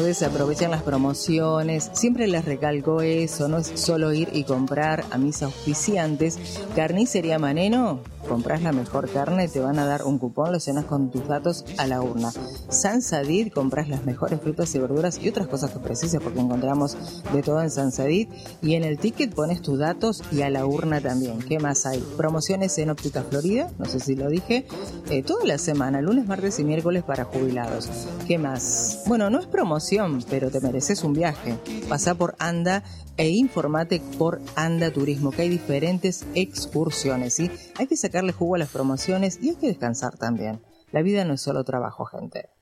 Ustedes aprovechan las promociones, siempre les recalco eso, no es solo ir y comprar a mis auspiciantes. Carnicería Maneno, compras la mejor carne, te van a dar un cupón, lo llenas con tus datos a la urna. Sansadit, compras las mejores frutas y verduras y otras cosas que precises, porque encontramos de todo en Sansadit. Y en el ticket pones tus datos y a la urna también. ¿Qué más hay? Promociones en Óptica Florida, no sé si lo dije, toda la semana, lunes, martes y miércoles para jubilados. ¿Qué más? Bueno, no es promoción, pero te mereces un viaje. Pasá por Anda e informate por Anda Turismo, que hay diferentes excursiones, ¿sí? Hay que sacarle jugo a las promociones y hay que descansar también. La vida no es solo trabajo, gente.